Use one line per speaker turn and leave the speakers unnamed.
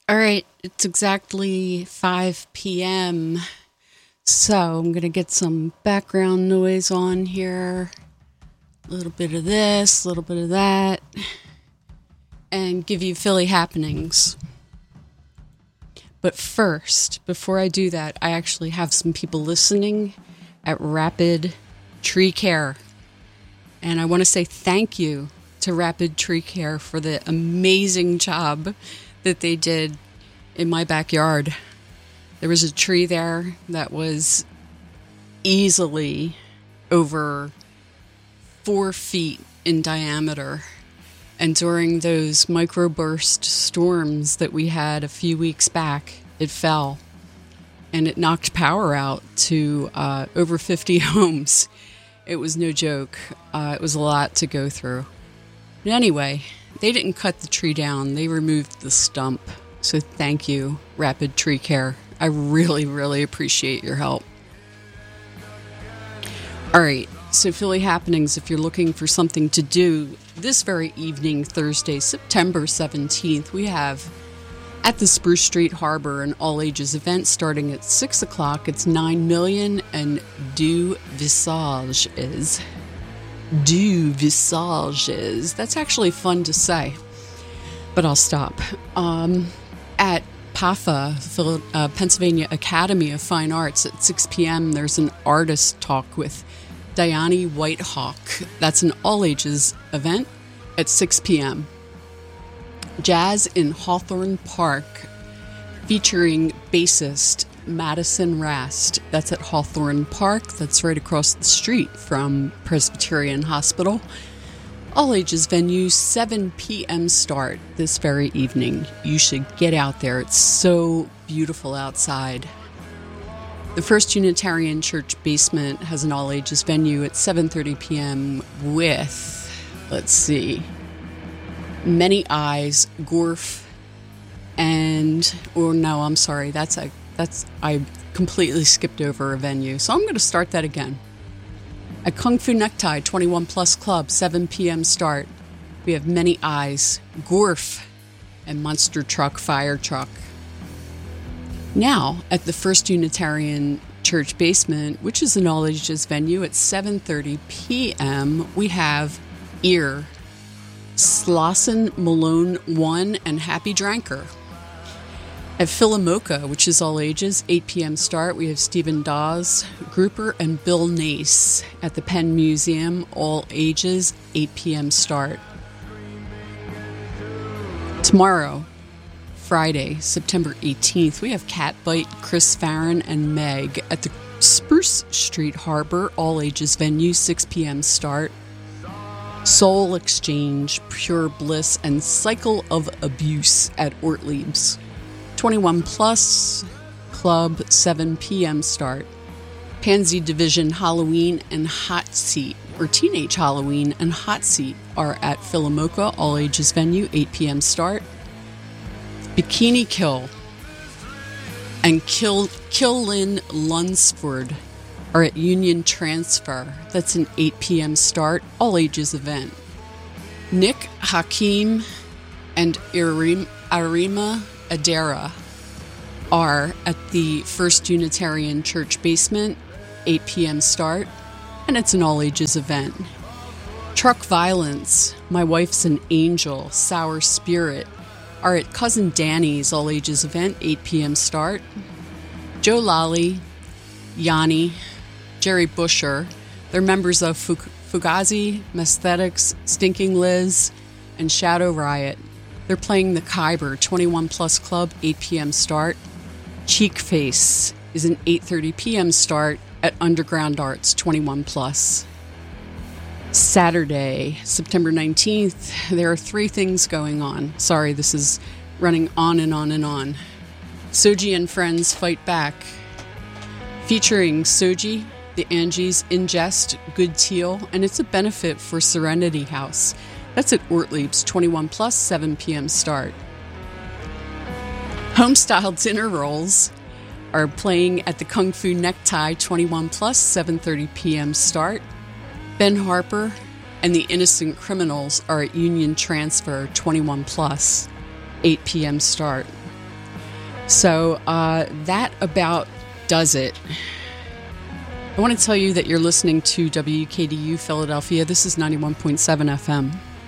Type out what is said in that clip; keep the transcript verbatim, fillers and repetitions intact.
All right, it's exactly five p.m. So I'm going to get some background noise on here. A little bit of this, a little bit of that. And give you Philly happenings. But first, before I do that, I actually have some people listening at Rapid Tree Care. And I want to say thank you to Rapid Tree Care for the amazing job that they did in my backyard. There was a tree there that was easily over four feet in diameter. And during those microburst storms that we had a few weeks back, it fell. And it knocked power out to uh, over fifty homes. It was no joke. Uh, it was a lot to go through. But anyway, they didn't cut the tree down. They removed the stump. So thank you, Rapid Tree Care. I really, really appreciate your help. All right, so Philly happenings, if you're looking for something to do this very evening, Thursday, September seventeenth, we have at the Spruce Street Harbor an all-ages event starting at six o'clock. It's nine million and Du Visage is. Du Visages. That's actually fun to say, but I'll stop. Um, at P A F A, Phil- uh, Pennsylvania Academy of Fine Arts, at six p.m., there's an artist talk with Diane Whitehawk. That's an all-ages event at six p.m. Jazz in Hawthorne Park, featuring bassist Madison Rast. That's at Hawthorne Park. That's right across the street from Presbyterian Hospital. All ages venue, seven p.m. start this very evening. You should get out there. It's so beautiful outside. The First Unitarian Church basement has an all ages venue at seven thirty p.m. with, let's see, Many Eyes, Gorf, and, or no, I'm sorry, that's a That's I completely skipped over a venue, so I'm going to start that again. At Kung Fu Necktie, twenty-one plus Club, seven p.m. start. We have Many Eyes, Gorf, and Monster Truck Fire Truck. Now, at the First Unitarian Church basement, which is an all-ages venue, at seven thirty p.m., we have Ear, Slauson, Malone one, and Happy Dranker. At Philomoka, which is all ages, eight p.m. start, we have Stephen Dawes, Grouper, and Bill Nace. At the Penn Museum, all ages, eight p.m. start. Tomorrow, Friday, September eighteenth, we have Catbite, Chris Farron, and Meg at the Spruce Street Harbor, all ages venue, six p.m. start. Soul Exchange, Pure Bliss, and Cycle of Abuse at Ortlieb's. twenty-one plus Club, seven p.m. start. Pansy Division Halloween and Hot Seat, or Teenage Halloween and Hot Seat, are at Philomoka, all ages venue, eight p.m. start. Bikini Kill and Kill Kill-Lin Lunsford are at Union Transfer. That's an eight p.m. start, all ages event. Nick Hakim and Irim, Arima Adara are at the First Unitarian Church basement, eight p.m. start, and it's an all-ages event. Truck Violence, My Wife's an Angel, Sour Spirit, are at Cousin Danny's all-ages event, eight p.m. start. Joe Lally, Yanni, Jerry Busher, they're members of Fug- Fugazi, Mesthetics, Stinking Liz, and Shadow Riot. They're playing the Khyber, twenty-one plus Club, eight p.m. start. Cheek Face is an eight thirty p.m. start at Underground Arts, twenty-one plus. Saturday, September nineteenth, there are three things going on. Sorry, this is running on and on and on. Soji and Friends Fight Back, featuring Soji, the Angies, Ingest, Good Teal, and it's a benefit for Serenity House. That's at Ortlieb's, twenty-one plus, seven p.m. start. Homestyle Dinner Rolls are playing at the Kung Fu Necktie, twenty-one plus, seven thirty p.m. start. Ben Harper and the Innocent Criminals are at Union Transfer, twenty-one plus, eight p.m. start. So uh, that about does it. I want to tell you that you're listening to W K D U Philadelphia. This is ninety-one point seven F M.